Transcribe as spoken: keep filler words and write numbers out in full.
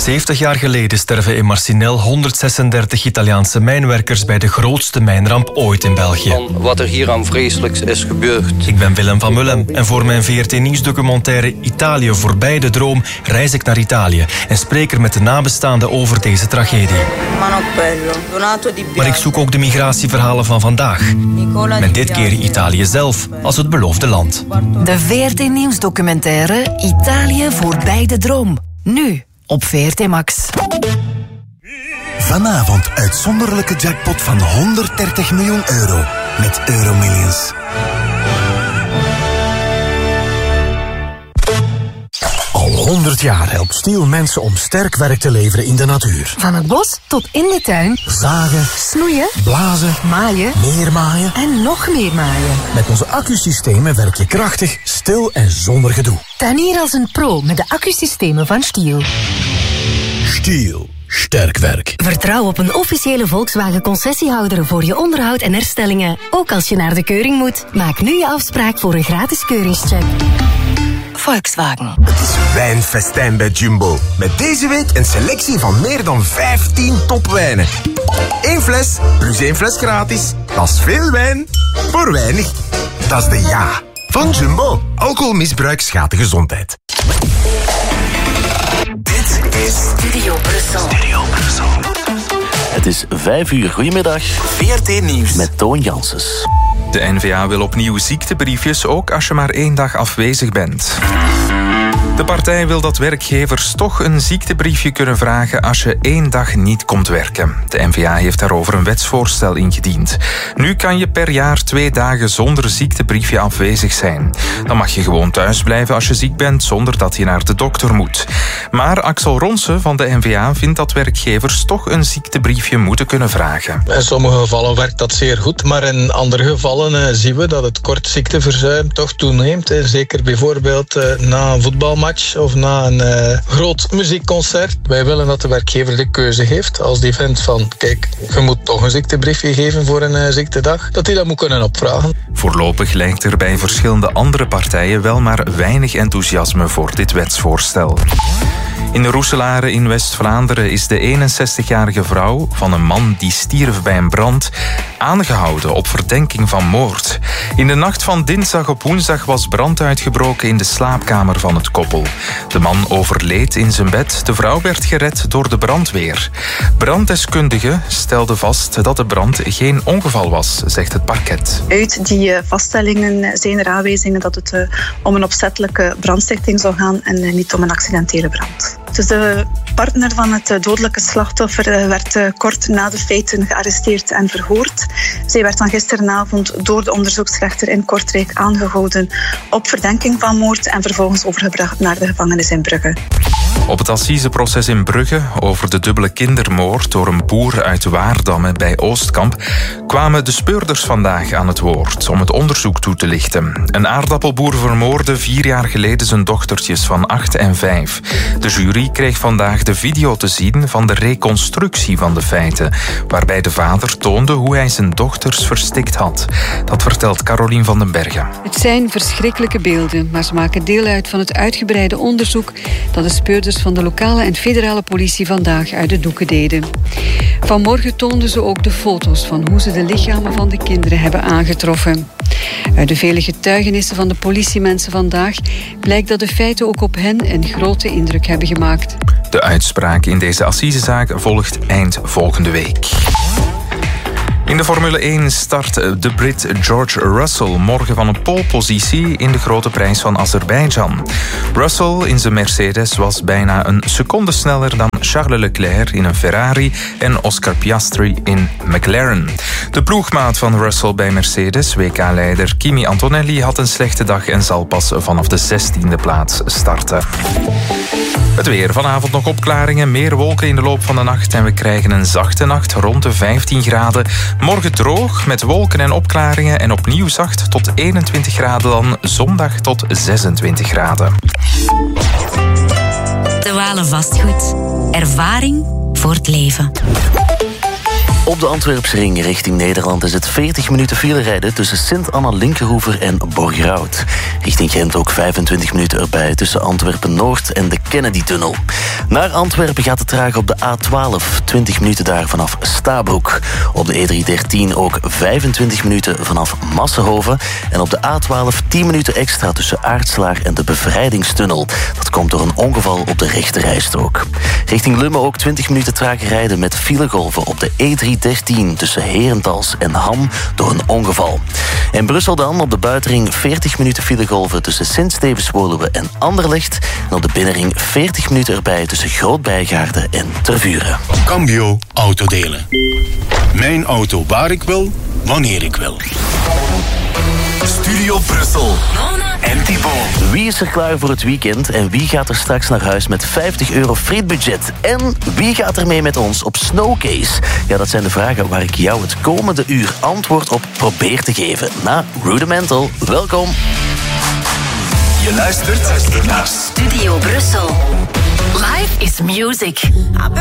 zeventig jaar geleden sterven in Marcinelle honderdzesendertig Italiaanse mijnwerkers bij de grootste mijnramp ooit in België. Van wat er hier aan vreselijks is gebeurd. Ik ben Willem van Mullen en voor mijn V R T-nieuwsdocumentaire Italië voorbij de droom reis ik naar Italië en spreek er met de nabestaanden over deze tragedie. Maar ik zoek ook de migratieverhalen van vandaag. Met dit keer Italië zelf als het beloofde land. De V R T-nieuwsdocumentaire Italië voorbij de droom. Nu op V R T Max. Vanavond uitzonderlijke jackpot van honderddertig miljoen euro met Euromillions. Al honderd jaar helpt Stiel mensen om sterk werk te leveren in de natuur. Van het bos tot in de tuin. Zagen, snoeien, blazen, maaien, neermaaien en nog meer maaien. Met onze accusystemen werk je krachtig, stil en zonder gedoe. Tuinier als een pro met de accusystemen van Stiel. Stiel. Sterk werk. Vertrouw op een officiële Volkswagen concessiehouder voor je onderhoud en herstellingen. Ook als je naar de keuring moet. Maak nu je afspraak voor een gratis keuringscheck. Volkswagen. Het is wijnfestijn bij Jumbo. Met deze week een selectie van meer dan vijftien topwijnen. Eén fles plus één fles gratis. Dat is veel wijn voor weinig. Dat is de ja van Jumbo. Alcoholmisbruik schaadt de gezondheid. Dit is Studio Brussel. Studio Brussel. Het is vijf uur. Goedemiddag. V R T Nieuws. Met Toon Janssens. De N V A wil opnieuw ziektebriefjes, ook als je maar één dag afwezig bent. De partij wil dat werkgevers toch een ziektebriefje kunnen vragen als je één dag niet komt werken. De N V A heeft daarover een wetsvoorstel ingediend. Nu kan je per jaar twee dagen zonder ziektebriefje afwezig zijn. Dan mag je gewoon thuis blijven als je ziek bent, zonder dat je naar de dokter moet. Maar Axel Ronsen van de N V A vindt dat werkgevers toch een ziektebriefje moeten kunnen vragen. In sommige gevallen werkt dat zeer goed, maar in andere gevallen uh, zien we dat het kort ziekteverzuim toch toeneemt. Hè. Zeker bijvoorbeeld uh, na een voetbalmatch of na een uh, groot muziekconcert. Wij willen dat de werkgever de keuze heeft. Als die vindt van, kijk, je moet toch een ziektebriefje geven voor een uh, ziektedag, dat hij dat moet kunnen opvragen. Voorlopig lijkt er bij verschillende andere partijen wel maar weinig enthousiasme voor dit wetsvoorstel. In Roeselare in West-Vlaanderen is de eenenzestigjarige vrouw van een man die stierf bij een brand aangehouden op verdenking van moord. In de nacht van dinsdag op woensdag was brand uitgebroken in de slaapkamer van het koppel. De man overleed in zijn bed. De vrouw werd gered door de brandweer. Branddeskundigen stelden vast dat de brand geen ongeval was, zegt het parket. Uit die vaststellingen zijn er aanwijzingen dat het uh, om een opzettelijke brandstichting zou gaan en uh, niet om een accidentele brand. Dus de partner van het dodelijke slachtoffer werd kort na de feiten gearresteerd en verhoord. Zij werd dan gisteravond door de onderzoeksrechter in Kortrijk aangehouden op verdenking van moord en vervolgens overgebracht naar de gevangenis in Brugge. Op het assiseproces in Brugge over de dubbele kindermoord door een boer uit Waardamme bij Oostkamp kwamen de speurders vandaag aan het woord om het onderzoek toe te lichten. Een aardappelboer vermoordde vier jaar geleden zijn dochtertjes van acht en vijf. De jury kreeg vandaag de video te zien van de reconstructie van de feiten, waarbij de vader toonde hoe hij zijn dochters verstikt had. Dat vertelt Carolien van den Bergen. Het zijn verschrikkelijke beelden, maar ze maken deel uit van het uitgebreide onderzoek dat de speurders van de lokale en federale politie vandaag uit de doeken deden. Vanmorgen toonden ze ook de foto's van hoe ze de lichamen van de kinderen hebben aangetroffen. Uit de vele getuigenissen van de politiemensen vandaag blijkt dat de feiten ook op hen een grote indruk hebben gemaakt. De uitspraak in deze assisezaak volgt eind volgende week. In de Formule één start de Brit George Russell morgen van een polepositie in de grote prijs van Azerbeidzjan. Russell in zijn Mercedes was bijna een seconde sneller dan Charles Leclerc in een Ferrari en Oscar Piastri in McLaren. De ploegmaat van Russell bij Mercedes, W K-leider Kimi Antonelli, had een slechte dag en zal pas vanaf de zestiende plaats starten. Het weer. Vanavond nog opklaringen, meer wolken in de loop van de nacht en we krijgen een zachte nacht rond de vijftien graden. Morgen droog met wolken en opklaringen en opnieuw zacht tot eenentwintig graden dan, zondag tot zesentwintig graden. De Walen Vastgoed. Ervaring voor het leven. Op de Antwerpse ring richting Nederland is het veertig minuten file rijden tussen Sint-Anna-Linkeroever en Borgerhout. Richting Gent ook vijfentwintig minuten erbij tussen Antwerpen-Noord en de Kennedy-tunnel. Naar Antwerpen gaat het traag op de A twaalf, twintig minuten daar vanaf Stabroek. Op de E driehonderddertien ook vijfentwintig minuten vanaf Massenhoven. En op de A twaalf tien minuten extra tussen Aartslaar en de Bevrijdingstunnel. Dat komt door een ongeval op de rechterrijstrook. Richting Lummen ook twintig minuten traag rijden met filegolven op de E driehonderddertien tussen Herentals en Ham door een ongeval. En Brussel dan op de buitenring veertig minuten filegolven tussen Sint-Stevens-Woluwe en Anderlecht. En op de binnenring veertig minuten erbij tussen Groot-Bijgaarden en Tervuren. Cambio Autodelen. Mijn auto waar ik wil, wanneer ik wil. Studio Brussel. En Thibaut. Wie is er klaar voor het weekend en wie gaat er straks naar huis met vijftig euro frietbudget? En wie gaat er mee met ons op Snowcase? Ja, dat zijn de vragen waar ik jou het komende uur antwoord op probeer te geven. Na Rudimental, welkom. Je luistert naar Studio Brussel. Life is music.